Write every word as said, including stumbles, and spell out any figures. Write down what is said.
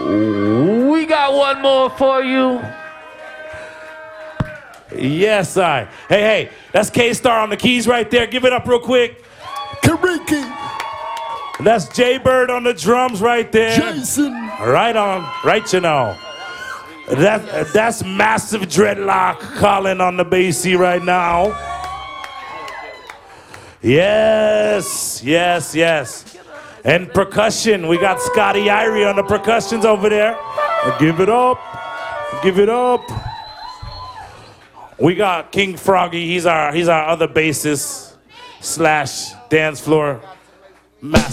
We got one more for you. Yes, I. Hey, hey, that's K-Star on the keys right there. Give it up real quick. Kariki. That's Jay-Bird on the drums right there. Jason. Right on, right you know. That, that's Massive Dreadlock calling on the bassy right now. Yes, yes, yes. And percussion, we got Scotty Irie on the percussions over there. Give it up, give it up. We got King Froggy, he's our, he's our other bassist slash dance floor master.